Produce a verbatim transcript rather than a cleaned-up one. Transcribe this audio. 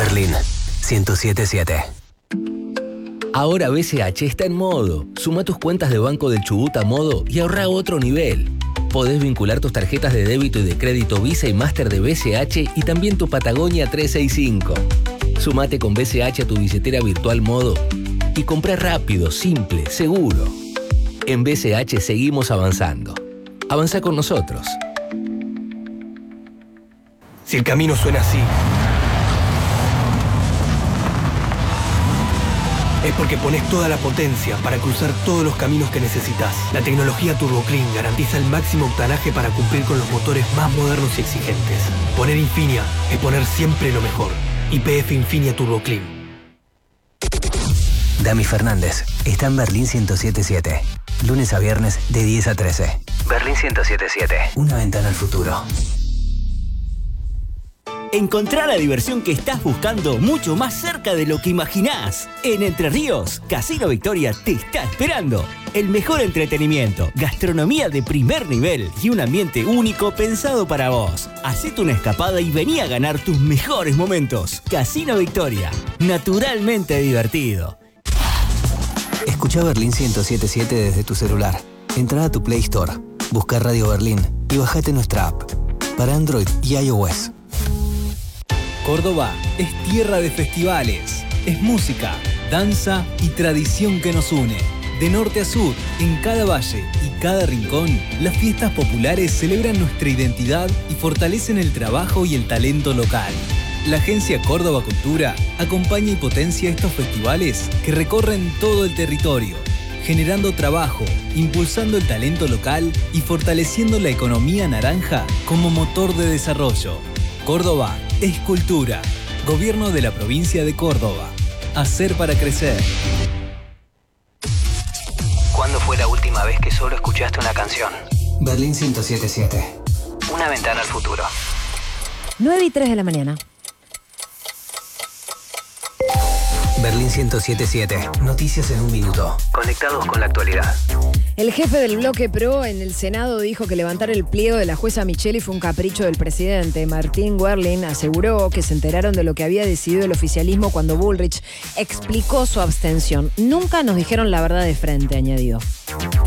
Berlín ciento siete siete. Ahora B C H está en modo. Suma tus cuentas de Banco del Chubut a modo y ahorra a otro nivel. Podés vincular tus tarjetas de débito y de crédito Visa y Master de B C H y también tu Patagonia trescientos sesenta y cinco. Sumate con B C H a tu billetera virtual modo y comprá rápido, simple, seguro. En B C H seguimos avanzando. Avanza con nosotros. Si el camino suena así, es porque pones toda la potencia para cruzar todos los caminos que necesitas. La tecnología TurboClean garantiza el máximo octanaje para cumplir con los motores más modernos y exigentes. Poner Infinia es poner siempre lo mejor. Y P F Infinia TurboClean. Dami Fernández está en Berlín ciento siete siete. Lunes a viernes de diez a trece. Berlín ciento siete siete. Una ventana al futuro. Encontrá la diversión que estás buscando mucho más cerca de lo que imaginás. En Entre Ríos, Casino Victoria te está esperando. El mejor entretenimiento, gastronomía de primer nivel y un ambiente único pensado para vos. Hacete una escapada y vení a ganar tus mejores momentos. Casino Victoria, naturalmente divertido. Escuchá Berlín ciento siete siete desde tu celular. Entrá a tu Play Store, busca Radio Berlín y bajate nuestra app. Para Android y iOS. Córdoba es tierra de festivales, es música, danza y tradición que nos une. De norte a sur, en cada valle y cada rincón, las fiestas populares celebran nuestra identidad y fortalecen el trabajo y el talento local. La Agencia Córdoba Cultura acompaña y potencia estos festivales que recorren todo el territorio, generando trabajo, impulsando el talento local y fortaleciendo la economía naranja como motor de desarrollo. Córdoba es cultura. Gobierno de la provincia de Córdoba. Hacer para crecer. ¿Cuándo fue la última vez que solo escuchaste una canción? Berlín ciento siete siete. Una ventana al futuro. nueve y tres de la mañana. Berlín ciento siete siete. Noticias en un minuto. Conectados con la actualidad. El jefe del bloque PRO en el Senado dijo que levantar el pliego de la jueza Micheli fue un capricho del presidente. Martín Werling aseguró que se enteraron de lo que había decidido el oficialismo cuando Bullrich explicó su abstención. Nunca nos dijeron la verdad de frente, añadió.